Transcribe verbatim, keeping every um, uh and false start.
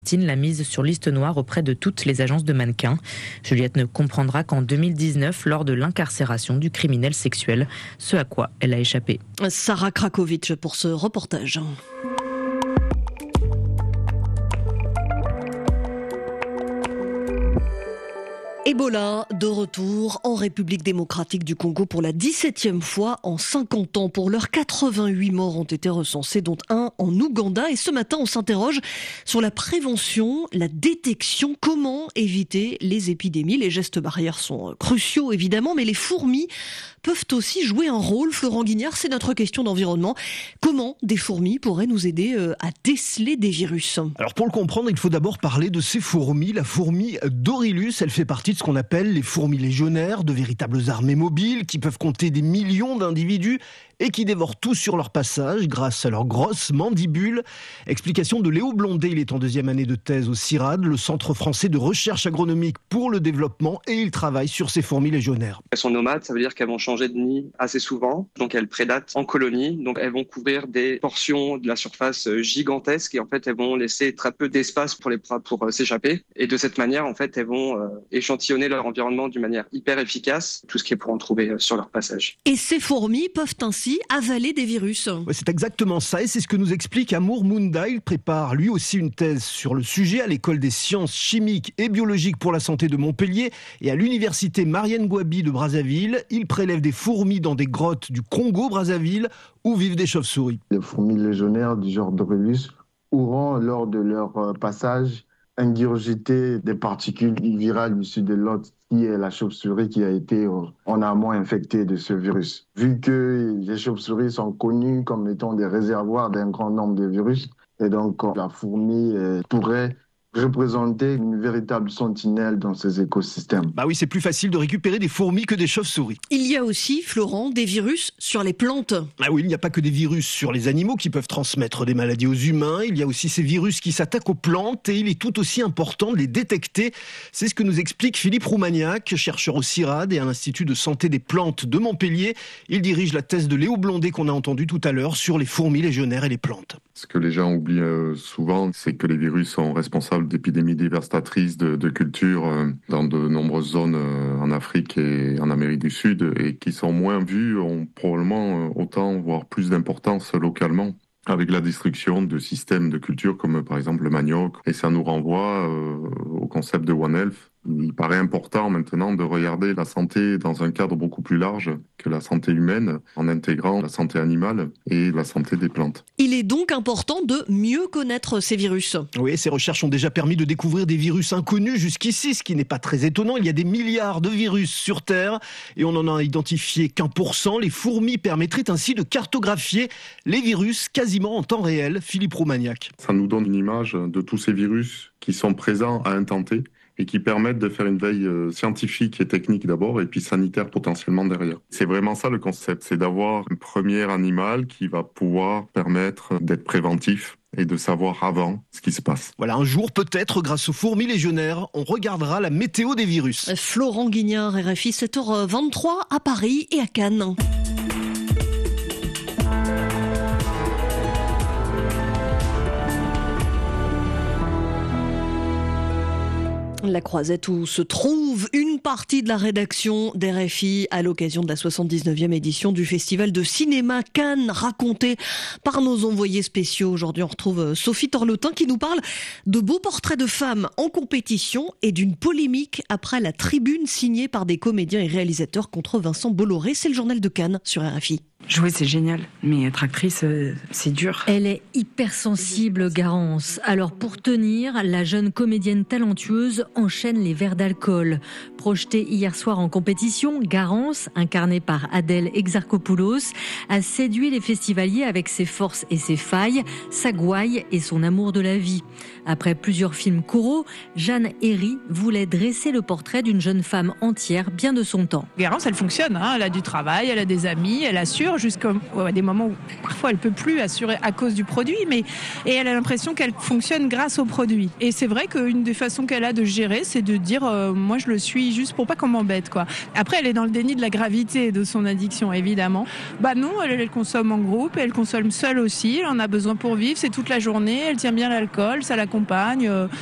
La mise sur liste noire auprès de toutes les agences de mannequins. Juliette ne comprendra qu'en deux mille dix-neuf, lors de l'incarcération du criminel sexuel, ce à quoi elle a échappé. Sarah Krakowicz pour ce reportage. Ebola, de retour en République démocratique du Congo pour la dix-septième fois en cinquante ans. Pour l'heure, quatre-vingt-huit morts ont été recensés, dont un en Ouganda. Et ce matin, on s'interroge sur la prévention, la détection. Comment éviter les épidémies? Les gestes barrières sont cruciaux, évidemment, mais les fourmis peuvent aussi jouer un rôle. Florent Guignard, c'est notre question d'environnement. Comment des fourmis pourraient nous aider à déceler des virus? Alors pour le comprendre, il faut d'abord parler de ces fourmis. La fourmi Dorilus, elle fait partie de ce qu'on appelle les fourmis légionnaires, de véritables armées mobiles qui peuvent compter des millions d'individus et qui dévorent tout sur leur passage grâce à leurs grosses mandibules. Explication de Léo Blondet, il est en deuxième année de thèse au CIRAD, le Centre français de recherche agronomique pour le développement, et il travaille sur ces fourmis légionnaires. Elles sont nomades, ça veut dire qu'elles vont changer de nid assez souvent, donc elles prédatent en colonie, donc elles vont couvrir des portions de la surface gigantesque et en fait elles vont laisser très peu d'espace pour les proies pour euh, s'échapper, et de cette manière en fait elles vont euh, échantillonner leur environnement d'une manière hyper efficace, tout ce qu'elles pourront trouver euh, sur leur passage. Et ces fourmis peuvent ainsi avaler des virus. Ouais, c'est exactement ça, et c'est ce que nous explique Amour Munda. Il prépare lui aussi une thèse sur le sujet à l'école des sciences chimiques et biologiques pour la santé de Montpellier et à l'université Marienne Gouabi de Brazzaville. Il prélève des fourmis dans des grottes du Congo-Brazzaville où vivent des chauves-souris. Les fourmis légionnaires du genre Dorilus auront, lors de leur passage, ingurgité des particules virales issues de l'hôte qui est la chauve-souris qui a été en amont infectée de ce virus. Vu que les chauves-souris sont connues comme étant des réservoirs d'un grand nombre de virus, et donc la fourmi pourrait représenter une véritable sentinelle dans ces écosystèmes. Bah oui, c'est plus facile de récupérer des fourmis que des chauves-souris. Il y a aussi, Florent, des virus sur les plantes. Ah oui, il n'y a pas que des virus sur les animaux qui peuvent transmettre des maladies aux humains. Il y a aussi ces virus qui s'attaquent aux plantes et il est tout aussi important de les détecter. C'est ce que nous explique Philippe Roumaniac, chercheur au CIRAD et à l'Institut de santé des plantes de Montpellier. Il dirige la thèse de Léo Blondet qu'on a entendu tout à l'heure sur les fourmis légionnaires et les plantes. Ce que les gens oublient euh, souvent, c'est que les virus sont responsables d'épidémies dévastatrices de, de cultures euh, dans de nombreuses zones euh, en Afrique et en Amérique du Sud et qui sont moins vues, ont probablement euh, autant, voire plus d'importance localement, avec la destruction de systèmes de culture comme par exemple le manioc. Et ça nous renvoie euh, au concept de One Health. Il paraît important maintenant de regarder la santé dans un cadre beaucoup plus large que la santé humaine, en intégrant la santé animale et la santé des plantes. Il est donc important de mieux connaître ces virus. Oui, ces recherches ont déjà permis de découvrir des virus inconnus jusqu'ici, ce qui n'est pas très étonnant. Il y a des milliards de virus sur Terre et on n'en a identifié qu'un pour cent. Les fourmis permettraient ainsi de cartographier les virus quasiment en temps réel. Philippe Roumaniac. Ça nous donne une image de tous ces virus qui sont présents à un temps T et qui permettent de faire une veille scientifique et technique d'abord, et puis sanitaire potentiellement derrière. C'est vraiment ça le concept, c'est d'avoir un premier animal qui va pouvoir permettre d'être préventif et de savoir avant ce qui se passe. Voilà, un jour peut-être, grâce aux fourmis légionnaires, on regardera la météo des virus. Florent Guignard, R F I, sept heures vingt-trois à Paris et à Cannes. La Croisette où se trouve une partie de la rédaction d'R F I à l'occasion de la soixante-dix-neuvième édition du Festival de cinéma Cannes, raconté par nos envoyés spéciaux. Aujourd'hui, on retrouve Sophie Torlotin qui nous parle de beaux portraits de femmes en compétition et d'une polémique après la tribune signée par des comédiens et réalisateurs contre Vincent Bolloré. C'est le journal de Cannes sur R F I. Jouer, c'est génial, mais être actrice, c'est dur. Elle est hypersensible, Garance. Alors pour tenir, la jeune comédienne talentueuse enchaîne les verres d'alcool. Projetée hier soir en compétition, Garance, incarnée par Adèle Exarchopoulos, a séduit les festivaliers avec ses forces et ses failles, sa gouaille et son amour de la vie. Après plusieurs films coraux, Jeanne Herry voulait dresser le portrait d'une jeune femme entière, bien de son temps. Garance, elle fonctionne, hein, elle a du travail, elle a des amis, elle assure. dure jusqu'à ouais, des moments où parfois elle peut plus assurer à cause du produit, mais et elle a l'impression qu'elle fonctionne grâce au produit. Et c'est vrai qu'une des façons qu'elle a de gérer, c'est de dire euh, moi je le suis juste pour pas qu'on m'embête, quoi. Après, elle est dans le déni de la gravité de son addiction, évidemment. Bah non, elle, elle consomme en groupe, elle consomme seule aussi, elle en a besoin pour vivre, c'est toute la journée, elle tient bien l'alcool, ça l'accompagne. Euh,